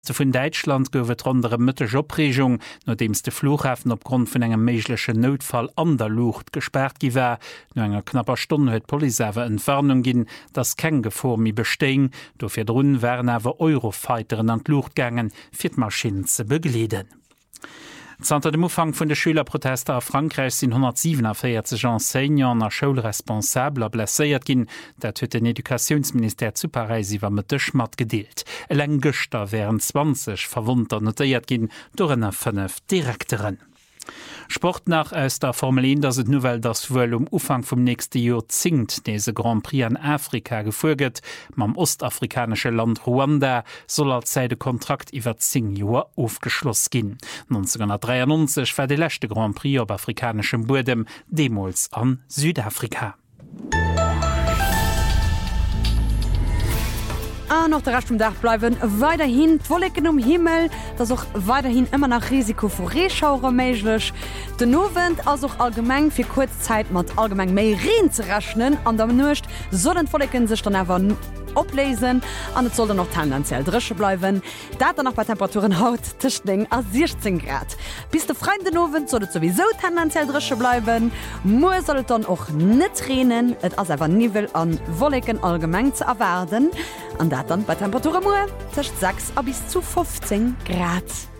vun Deutschland gowet rondere Mëtteg Opregung, nodems de Flughafen opgrund vun engem méiglesche Notfall an der Luucht gesperrt giwer. No enger knapper Stunde huet Polizewer Entwarnung ginn, dats keng Gefor mi bestéing, do fir Drun wären awer Eurofighteren an d'Luucht gangen, fir d'Maschinen ze begleden. Zanter dem Ufang vun de Schülerprotester a Frankreich sinn 147 Enseignants a Schulresponsabler blesséiert ginn, dat huet den Edukationsminister zu Paris iwwer met dech mat gedeelt. Eleng Gëchter wären 20 verwunter notéiert ginn dorënner 5 Direktoren. Sport nach aus der Formel 1, dass et Novel das wohl Ufang vom nächste Jahr zingt, dese Grand Prix an Afrika gefolget, mam ostafrikanische Land Ruanda soll als Seide Kontrakt iwwer 10 Joer aufgeschloss gin. 1993 war de letzte Grand Prix op afrikanischem Bodem, demals an Südafrika. Noch der Rest vom Dach bleiben weiterhin Wolken Himmel, das auch weiterhin immer nach Risiko vor Reschauer möglich. Den Novent also auch allgemein für Kurzzeit mit allgemein mehr Regen zu rechnen. An der Nacht sollen Wolken sich dann einfach ablesen und es soll dann noch tendenziell drische bleiben. Da dann noch bei Temperaturen haut zwischen 16 Grad. Bis der freien Novent soll es sowieso tendenziell drische bleiben. Morgen soll es dann auch nicht regnen. Es ist einfach Niveau an Wolken allgemein zu erwarten. Und das dann bei Temperaturen zwischen 6 bis zu 15 Grad.